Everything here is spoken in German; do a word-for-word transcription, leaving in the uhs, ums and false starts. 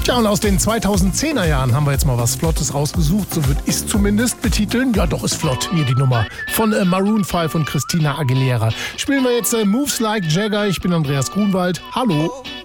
Ja, und aus den zweitausendzehner Jahren haben wir jetzt mal was Flottes rausgesucht. So wird es zumindest betiteln. Ja, doch, ist flott. Hier die Nummer von äh, Maroon fünf und Christina Aguilera. Spielen wir jetzt äh, Moves Like Jagger. Ich bin Andreas Grunwald. Hallo.